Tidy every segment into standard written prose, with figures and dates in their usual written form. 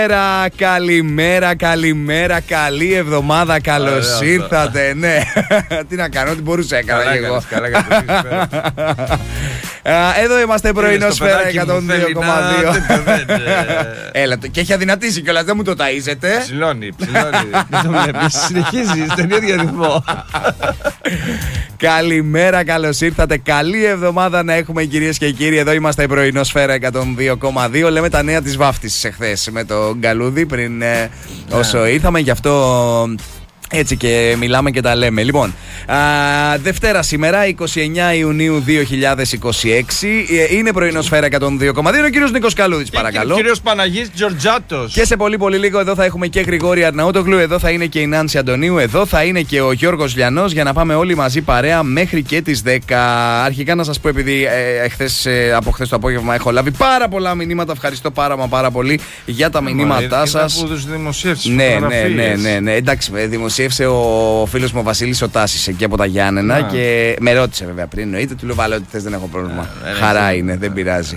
Καλημέρα, καλή εβδομάδα, καλώς ήρθατε. Ναι, τι να κάνω, ό,τι μπορούσα έκανα εγώ. Εδώ είμαστε, πρωινό Σφαίρα 102,2. Έλα, και έχει αδυνατήσει κιόλας, δεν μου το ταΐζετε. Ψηλώνει. Δεν το βλέπεις, συνεχίζει στον ίδιο ρυθμό. Καλημέρα, καλώς ήρθατε. Καλή εβδομάδα να έχουμε, κυρίες και κύριοι. Εδώ είμαστε, πρωινό Σφαίρα 102,2. Λέμε τα νέα της βάφτισης εχθές με τον Γκαλούδη πριν όσο ήρθαμε, γι' αυτό έτσι και μιλάμε και τα λέμε. Λοιπόν, Δευτέρα σήμερα, 29 Ιουνίου 2026. Είναι πρωινό Σφαίρα 102,2. Είναι ο κύριος Νίκος Καλούδης, παρακαλώ. Ο κύριος Παναγής Τζορτζάτος. Και σε πολύ λίγο εδώ θα έχουμε και Γρηγόρη Αρναούτογλου. Εδώ θα είναι και η Νάνση Αντωνίου. Εδώ θα είναι και ο Γιώργος Λιανός, για να πάμε όλοι μαζί παρέα μέχρι και τις 10. Αρχικά να σας πω, επειδή από χθες το απόγευμα έχω λάβει πάρα πολλά μηνύματα. Ευχαριστώ πάρα πολύ για τα μηνύματά σας. Ναι. Εντάξει, δημοσίευσε ο φίλος μου ο Βασίλης ο Τάσης εκεί από τα Γιάννενα και με ρώτησε βέβαια πριν. Εννοείται, του λέω βάλε ό,τι θες, δεν έχω πρόβλημα. Χαρά είναι, δεν πειράζει.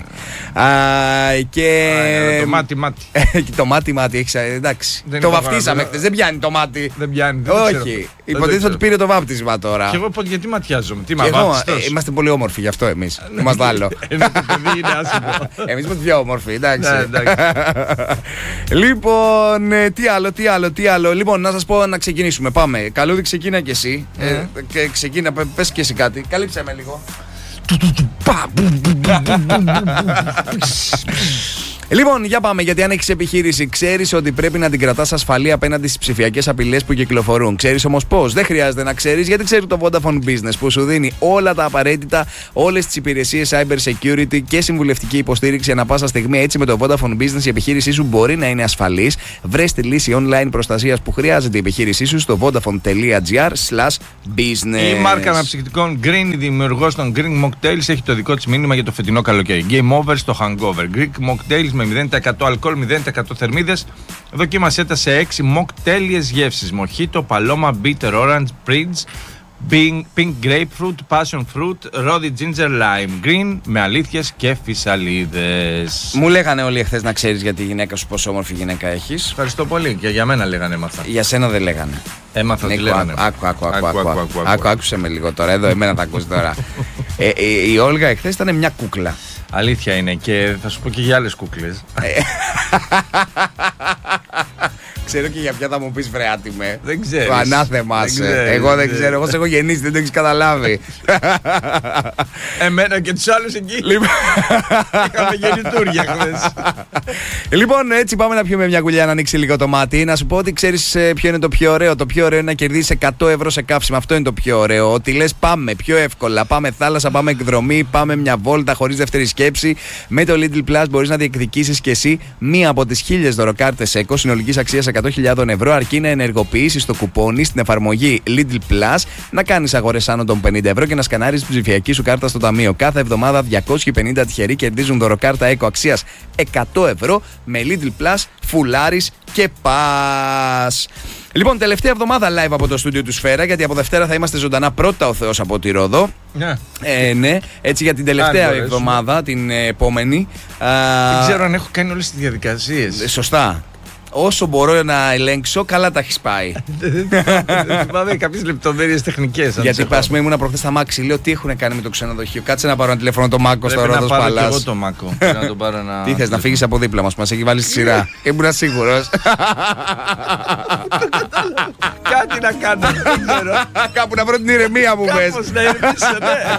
Το μάτι. Το μάτι, έχεις, εντάξει. Το βαφτίσαμε χθες, δεν πιάνει το μάτι. Δεν πιάνει. Όχι. Υποτίθεται ότι πήρε το βάπτισμα τώρα. Και εγώ γιατί ματιάζομαι, είμαστε πολύ όμορφοι γι' αυτό εμείς. Είμαστε άλλο. Εμείς είμαστε πιο όμορφοι, εντάξει. Λοιπόν, τι άλλο. Λοιπόν, να σας πω να ξεκινήσουμε. Πάμε. Καλούδη, ξεκίνα κι εσύ. Ξεκίνα, πες κι εσύ κάτι. Καλύψε με λίγο. Λοιπόν, για πάμε, γιατί αν έχεις επιχείρηση, ξέρεις ότι πρέπει να την κρατάς ασφαλή απέναντι στις ψηφιακές απειλές που κυκλοφορούν. Ξέρεις όμως πώς? Δεν χρειάζεται να ξέρεις, γιατί ξέρει το Vodafone Business που σου δίνει όλα τα απαραίτητα, όλες τις υπηρεσίες cyber security και συμβουλευτική υποστήριξη ανά πάσα στιγμή. Έτσι, με το Vodafone Business η επιχείρησή σου μπορεί να είναι ασφαλής. Βρες τη λύση online προστασίας που χρειάζεται η επιχείρησή σου στο vodafone.gr/business. Η μάρκα αναψυκτικών Green, δημιουργός των Greek Mocktails, έχει το δικό της μήνυμα για το φετινό καλοκαίρι. Game over στο hangover. Greek Mocktails με 0% αλκοόλ, 0% θερμίδες. Δοκίμασέ τα σε 6 τέλειες γεύσεις. Μοχίτο, παλώμα, bitter orange, bridge, pink grapefruit, passion fruit, rosy ginger lime, green, με αλήθειες και φυσαλίδες. Μου λέγανε όλοι εχθές να ξέρεις για τη γυναίκα σου πόσο όμορφη γυναίκα έχεις. Ευχαριστώ πολύ, και για μένα λέγανε με αυτά. Για σένα δεν λέγανε. Έμαθα τι λέγανε. Άκουσε με λίγο τώρα, εδώ εμένα θα ακούσει τώρα. Η Όλγα εχθές ήταν μια κούκλα. Αλήθεια είναι, και θα σου πω και για άλλες κούκλες. Ξέρω και για ποια θα μου πεις, βρε άτιμε. Δεν ξέρεις. Το ανάθεμά σε. Εγώ δεν ξέρω, εγώ σε έχω γεννήσει, δεν το έχεις καταλάβει. Εμένα και τους άλλους εκεί. Είχαμε γεννητούρια χθες. Λοιπόν, έτσι πάμε να πιούμε μια κουλιά να ανοίξει λίγο το μάτι. Να σου πω ότι ξέρεις ποιο είναι το πιο ωραίο. Το πιο ωραίο είναι να κερδίσεις 100 ευρώ σε καύσιμα. Αυτό είναι το πιο ωραίο. Ότι λες πάμε πιο εύκολα. Πάμε θάλασσα, πάμε εκδρομή, πάμε μια βόλτα χωρίς δεύτερη σκέψη. Με το Lidl Plus μπορείς να διεκδικήσεις και εσύ μία από τις 1000 δωροκάρτες ΕΚΟ συνολικής αξίας 100.000 ευρώ, αρκεί να ενεργοποιήσεις το κουπόνι στην εφαρμογή Lidl Plus, να κάνεις αγορές άνω των 50 ευρώ και να σκανάρεις την ψηφιακή σου κάρτα στο ταμείο. Κάθε εβδομάδα 250 τυχεροί κερδίζουν δωροκάρτα ΕΚΟ αξίας 100 ευρώ με Lidl Plus, φουλάρεις και πας. Λοιπόν, τελευταία εβδομάδα live από το στούντιο του Σφαίρα, γιατί από Δευτέρα θα είμαστε ζωντανά, πρώτα ο Θεός από τη Ρόδο. Ναι, έτσι για την τελευταία εβδομάδα, την επόμενη. Δεν ξέρω αν έχω κάνει όλες τις διαδικασίες. Σωστά. Όσο μπορώ να ελέγξω, καλά τα έχεις πάει. Δεν θυμάμαι κάποιες λεπτομέρειες τεχνικές. Γιατί ας πούμε ήμουν προχθές στα Μάξι, λέω τι έχουν κάνει με το ξενοδοχείο. Κάτσε να πάρω ένα τηλέφωνο το Μάκο στο Ρόδος Παλάς. Πρέπει να πάρω και εγώ το Μάκο. Να τον πάρω Τι θες, να φύγεις από δίπλα μας έχει βάλει στη σειρά. Ήμουν σίγουρος. Κάτι να κάνω. Κάπου να βρω την ηρεμία μου πες. Κάπως να ηρεμήσω, ναι.